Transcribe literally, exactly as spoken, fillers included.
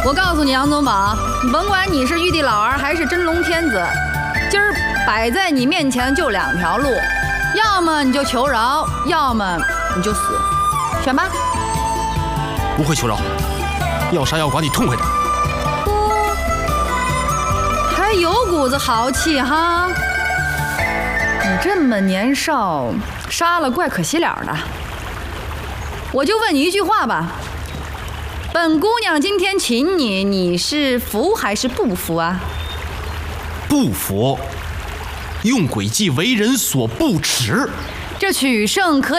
我告诉你，杨宗保，甭管你是玉帝老儿还是真龙天子，今儿摆在你面前就两条路，要么你就求饶，要么你就死，选吧。 不会求饶，要杀要剐你痛快点。 哦，还有股子豪气哈！你这么年少，杀了怪可惜了的。我就问你一句话吧，本姑娘今天请你，你是服还是不服啊？ 不服，用诡计为人所不齿。 这取胜可